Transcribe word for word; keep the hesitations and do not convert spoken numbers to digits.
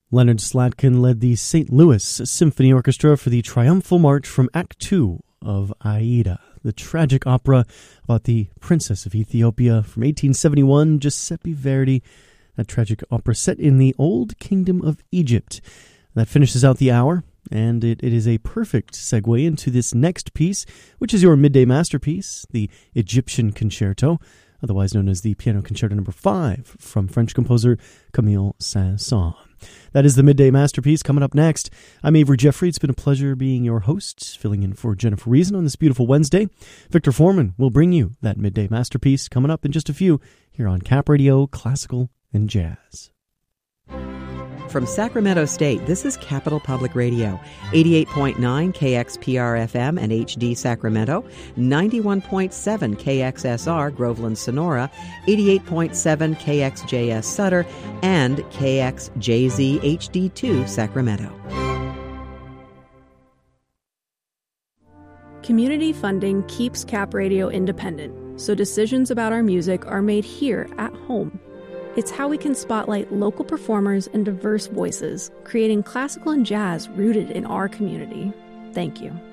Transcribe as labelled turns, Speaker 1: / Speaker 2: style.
Speaker 1: Leonard Slatkin led the Saint Louis Symphony Orchestra for the triumphal march from Act Two of Aida, the tragic opera about the Princess of Ethiopia from eighteen seventy-one, Giuseppe Verdi, that tragic opera set in the Old Kingdom of Egypt. That finishes out the hour, and it, it is a perfect segue into this next piece, which is your midday masterpiece, the Egyptian Concerto, otherwise known as the Piano Concerto Number five from French composer Camille Saint-Saëns. That is the midday masterpiece. Coming up next, I'm Avery Jeffrey. It's been a pleasure being your host, filling in for Jennifer Reason on this beautiful Wednesday. Victor Foreman will bring you that midday masterpiece coming up in just a few here on Cap Radio, Classical and Jazz.
Speaker 2: From Sacramento State, this is Capital Public Radio, eighty-eight point nine K X P R F M and H D Sacramento, ninety-one point seven K X S R Groveland Sonora, eighty-eight point seven K X J S Sutter, and K X J Z H D two Sacramento.
Speaker 3: Community funding keeps Cap Radio independent, so decisions about our music are made here at home. It's how we can spotlight local performers and diverse voices, creating classical and jazz rooted in our community. Thank you.